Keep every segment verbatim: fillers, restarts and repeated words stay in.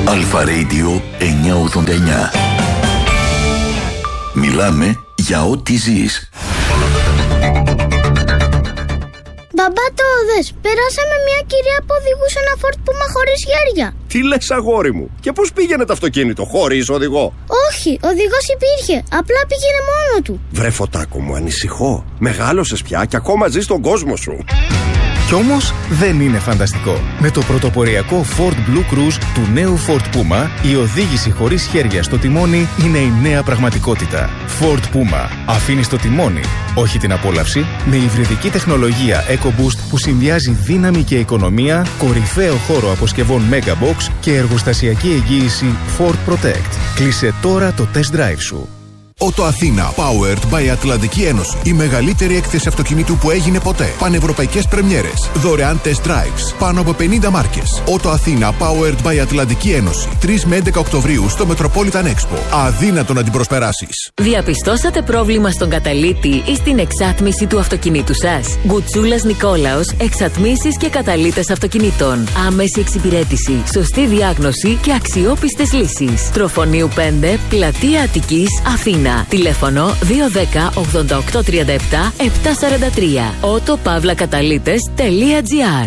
Αλφα Radio εννιακόσια ογδόντα εννιά. Μιλάμε για ό,τι ζεις. Μπαμπά, το δες, περάσαμε μια κυρία που οδηγούσε ένα Ford Puma χωρίς χέρια. Τι λες, αγόρι μου? Και πώς πήγαινε το αυτοκίνητο, χωρίς οδηγό? Όχι, οδηγός υπήρχε, απλά πήγαινε μόνο του. Βρε Φωτάκο μου, ανησυχώ. Μεγάλωσες πια και ακόμα ζεις στον κόσμο σου. Κι όμως δεν είναι φανταστικό. Με το πρωτοποριακό Ford Blue Cruise του νέου Ford Puma, η οδήγηση χωρίς χέρια στο τιμόνι είναι η νέα πραγματικότητα. Ford Puma. Αφήνεις το τιμόνι, όχι την απόλαυση, με υβριδική τεχνολογία EcoBoost που συνδυάζει δύναμη και οικονομία, κορυφαίο χώρο αποσκευών Megabox και εργοστασιακή εγγύηση Ford Protect. Κλείσε τώρα το test drive σου. Ότο Αθήνα, powered by Ατλαντική Ένωση. Η μεγαλύτερη έκθεση αυτοκινήτου που έγινε ποτέ. Πανευρωπαϊκές πρεμιέρες. Δωρεάν test drives. Πάνω από πενήντα μάρκες. Ότο Αθήνα, powered by Ατλαντική Ένωση. τρεις με έντεκα Οκτωβρίου στο Metropolitan Expo. Αδύνατο να την προσπεράσεις. Διαπιστώσατε πρόβλημα στον καταλύτη ή στην εξάτμιση του αυτοκινήτου σας? Γκουτσούλας Νικόλαος, εξατμίσεις και καταλύτες αυτοκινήτων. Άμεση εξυπηρέτηση, σωστή διάγνωση και αξιόπιστες λύσεις. Τροφονίου πέντε, Πλατεία Αττικής, Αθήνα. Τηλέφωνο δύο ένα μηδέν ογδόντα οκτώ τριάντα επτά επτακόσια σαράντα τρία. ότο παύλα καταλύτες τελεία τζι άρ.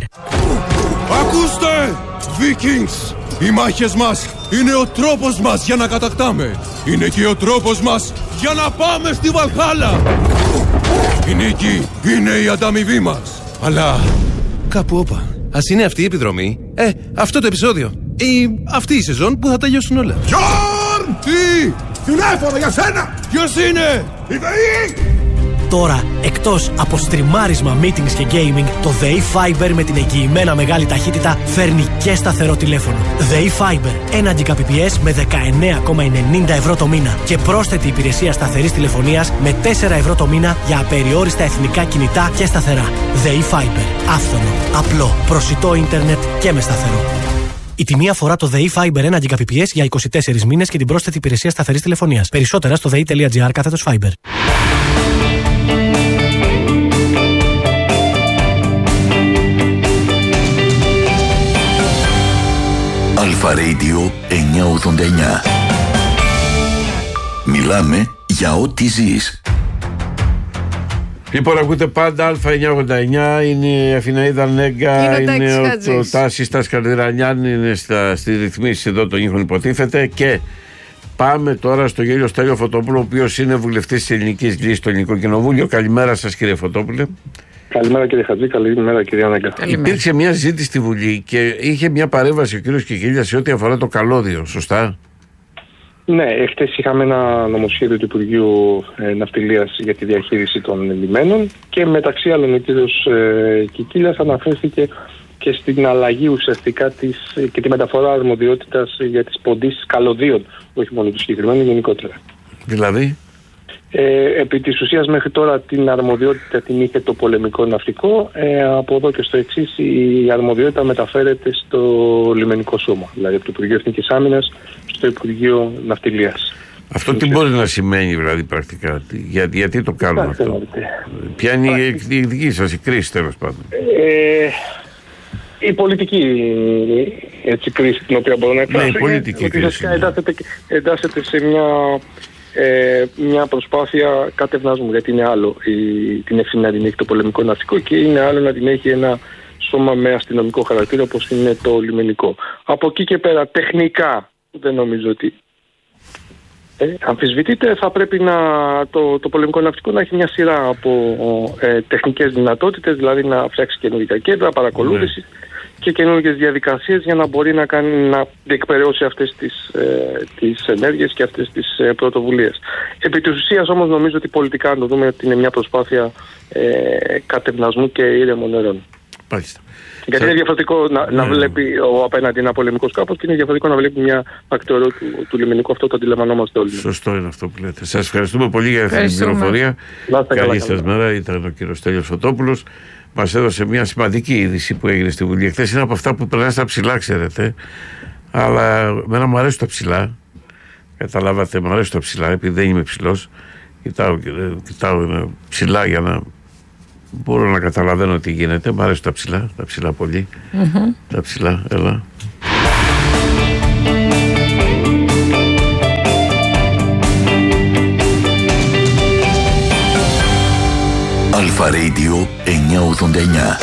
Ακούστε! Vikings! Οι μάχες μας είναι ο τρόπος μας για να κατακτάμε. Είναι και ο τρόπος μας για να πάμε στη Βαλχάλα. Η νίκη είναι η ανταμοιβή μας. Αλλά κάπου όπα. Ας είναι αυτή η επιδρομή, ε, αυτό το επεισόδιο ή αυτή η σεζόν που θα τελειώσουν όλα. Γιόρν! Τι! Τηλέφωνο για σένα! Ποιος είναι? Η ΔΕΗ! Τώρα, εκτός από στριμάρισμα, meetings και gaming, το ΔΕΗ Fiber με την εγγυημένα μεγάλη ταχύτητα φέρνει και σταθερό τηλέφωνο. ΔΕΗ Fiber, ένα Gbps με δεκαεννέα κόμμα ενενήντα ευρώ το μήνα και πρόσθετη υπηρεσία σταθερής τηλεφωνίας με τέσσερα ευρώ το μήνα για απεριόριστα εθνικά κινητά και σταθερά. ΔΕΗ Fiber, άφθονο, απλό, προσιτό ίντερνετ και με σταθερό. Η τιμή αφορά το ΔΕΗ Fiber ένα Gbps για είκοσι τέσσερις μήνες και την πρόσθετη υπηρεσία σταθερής τηλεφωνίας. Περισσότερα στο δei.gr κάθετος Fiber. Αλφα Radio εννιακόσια ογδόντα εννιά. Μιλάμε για ό,τι ζεις. Λοιπόν, ακούτε πάντα Α εννιακόσια ογδόντα εννιά, είναι η Αθηναίδα Νέγκα, είναι, είναι ο, ο Τάσης Τας Καρδερανιάν, είναι στα, στις ρυθμίσεις εδώ των ήχων υποτίθεται. Και πάμε τώρα στο κύριο Στέλιο Φωτόπουλο, ο οποίος είναι βουλευτής της Ελληνικής Λύσης στο Ελληνικό Κοινοβούλιο. Καλημέρα σας, κύριε Φωτόπουλε. Καλημέρα, κύριε Χατζή, καλημέρα, κυρία Νέγκα. Υπήρξε μια ζήτηση στη Βουλή και είχε μια παρέμβαση ο κύριος Κικίλιας σε ό,τι αφορά το καλώδιο, σωστά? Ναι, χτες είχαμε ένα νομοσχέδιο του Υπουργείου ε, Ναυτιλίας για τη διαχείριση των λιμένων και μεταξύ άλλων ο κύριος ε, Κικίλιας αναφέρθηκε και στην αλλαγή ουσιαστικά της, και τη μεταφορά αρμοδιότητας για τις ποντίσεις καλωδίων, όχι μόνο του συγκεκριμένου, γενικότερα. Δηλαδή? Ε, επί της ουσίας μέχρι τώρα την αρμοδιότητα την είχε το πολεμικό ναυτικό, ε, από εδώ και στο εξής η αρμοδιότητα μεταφέρεται στο λιμενικό σώμα, δηλαδή από το Υπουργείο Εθνικής Άμυνας στο Υπουργείο Ναυτιλίας. Αυτό τι μπορεί να σημαίνει δηλαδή πρακτικά, για, γιατί το κάνουμε αυτό? Ποια είναι η δική σας η κρίση, τέλος πάντων? Ε, η πολιτική έτσι, κρίση την οποία μπορώ να εκφράσω. Ναι, η πολιτική κρίση. Εντάσσεται, εντάσσεται σε μια, ε, μια προσπάθεια κατευνάσμου, γιατί είναι άλλο η, την ευθύνη να την έχει το πολεμικό ναυτικό και είναι άλλο να την έχει ένα σώμα με αστυνομικό χαρακτήρα όπως είναι το λιμενικό. Από εκεί και πέρα τεχνικά δεν νομίζω ότι Ε, αμφισβητείται, θα πρέπει να, το, το πολεμικό ναυτικό να έχει μια σειρά από ε, τεχνικές δυνατότητες, δηλαδή να φτιάξει καινούργια κέντρα, παρακολούθηση mm. και καινούργιες διαδικασίες για να μπορεί να, κάνει, να διεκπαιρεώσει αυτές τις, ε, τις ενέργειες και αυτές τις ε, πρωτοβουλίες. Επί της ουσίας όμως νομίζω ότι πολιτικά να το δούμε ότι είναι μια προσπάθεια ε, κατευνασμού και ήρεμων νερών. Πάλιστα. Γιατί είναι διαφορετικό να, να βλέπει ο απέναντι ένα πολεμικό σκάφος και είναι διαφορετικό να βλέπει μια ακτορό του, του λιμενικού. Αυτό το αντιλαμβανόμαστε όλοι. Σωστό είναι αυτό που λέτε. Σας ευχαριστούμε πολύ για αυτή την πληροφορία. Καλή σας μέρα. Ήταν ο κύριος Στέλιος Φωτόπουλος. Μας έδωσε μια σημαντική είδηση που έγινε στη Βουλή. Χθες είναι από αυτά που περνάει στα ψηλά, ξέρετε. Αλλά εμένα μου αρέσει το ψηλά. Καταλάβατε, μου αρέσει το ψηλά, επειδή δεν είμαι ψηλός. Κοιτάω, κοιτάω ψηλά για να μπορώ να καταλαβαίνω τι γίνεται. Μ' αρέσουν τα ψηλά, τα ψηλά πολύ. Mm-hmm. Τα ψηλά, έλα. Αλφα Radio εννιακόσια ογδόντα εννιά.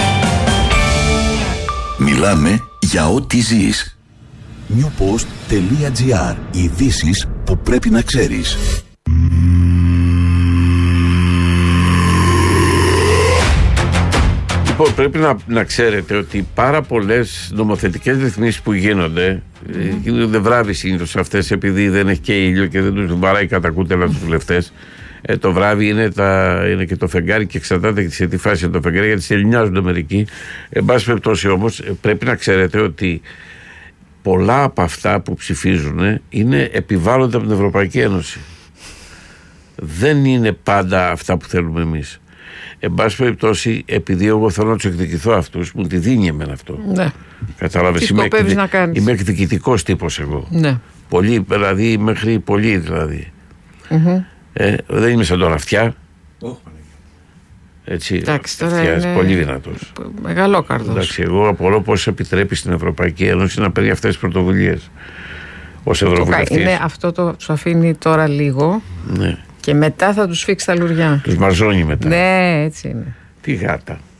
Μιλάμε για ό,τι ζεις. newpost.gr. Ειδήσεις που πρέπει να ξέρεις. Λοιπόν, πρέπει να, να ξέρετε ότι πάρα πολλές νομοθετικές ρυθμίσεις που γίνονται, mm. γίνονται βράδυ συνήθως αυτές, επειδή δεν έχει και ήλιο και δεν τους βαράει κατά κούτελα τους βουλευτές. Ε, το βράδυ είναι, τα, είναι και το φεγγάρι και εξαρτάται σε τι φάση είναι το φεγγάρι, γιατί σεληνιάζονται μερικοί. Εν πάση περιπτώσει όμως, πρέπει να ξέρετε ότι πολλά από αυτά που ψηφίζουν είναι επιβάλλονται από την Ευρωπαϊκή Ένωση. Δεν είναι πάντα αυτά που θέλουμε εμείς. Εν πάση περιπτώσει, επειδή εγώ θέλω να του εκδικηθώ αυτούς, μου τη δίνει εμένα αυτό. Ναι. Κατάλαβες, είμαι, εκδη... είμαι εκδικητικός τύπος εγώ. Ναι. Πολύ, δηλαδή, μέχρι πολύ δηλαδή. Mm-hmm. Ε, δεν είμαι σαν τον αυτιά. Oh. Έτσι, εντάξει, τώρα αυτιάς, είναι πολύ δυνατός. Μεγαλόκαρδος. Εντάξει, εγώ απορώ πώς επιτρέπει στην Ευρωπαϊκή Ένωση να παίρνει αυτές τις πρωτοβουλίες ως Ευρωβουλευτής. Είναι αυτό το τους αφήνει τώρα λίγο. Ναι. Και μετά θα τους φίξει τα λουριά. Τους μαζώνει μετά. Ναι, έτσι είναι. Τι γάτα.